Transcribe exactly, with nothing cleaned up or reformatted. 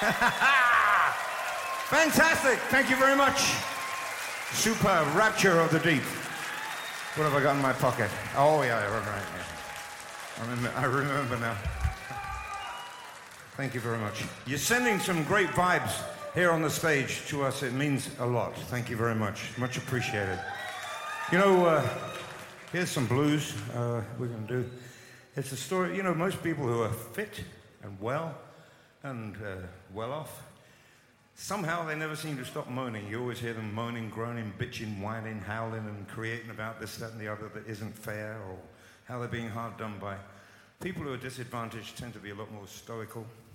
Fantastic. Thank you very much. Superb. Rapture of the Deep. What have I got in my pocket? Oh, yeah, right, right. Yeah. I, remember, I remember now. Thank you very much. You're sending some great vibes here on the stage to us. It means a lot. Thank you very much. Much appreciated. You know, uh, here's some blues uh, we're going to do. It's a story, you know, most people who are fit and well and uh, well off, somehow they never seem to stop moaning. You always hear them moaning, groaning, bitching, whining, howling, and creating about this, that, and the other that isn't fair, or how they're being hard done by. People who are disadvantaged tend to be a lot more stoical.